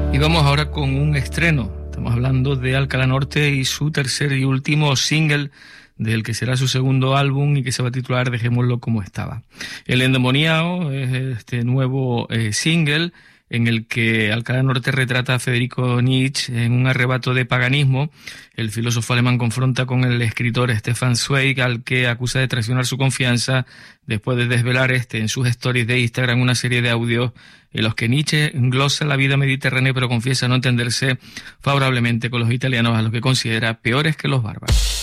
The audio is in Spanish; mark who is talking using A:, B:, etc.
A: Y vamos ahora con un estreno. Estamos hablando de Alcalá Norte y su tercer y último single, del que será su segundo álbum y que se va a titular Dejémoslo como estaba. El endemoniado es este nuevo single en el que Alcalá Norte retrata a Federico Nietzsche en un arrebato de paganismo. El filósofo alemán confronta con el escritor Stefan Zweig, al que acusa de traicionar su confianza después de desvelar en sus stories de Instagram una serie de audios en los que Nietzsche glosa la vida mediterránea pero confiesa no entenderse favorablemente con los italianos, a los que considera peores que los bárbaros.